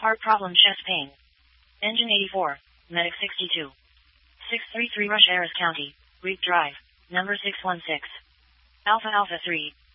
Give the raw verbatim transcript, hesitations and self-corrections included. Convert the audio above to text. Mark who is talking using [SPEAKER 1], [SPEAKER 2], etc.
[SPEAKER 1] Heart problem, chest pain. Engine eighty-four, Medic sixty-two. six three three Rush Harris County, Reap Drive, number six one six. Alpha Alpha three,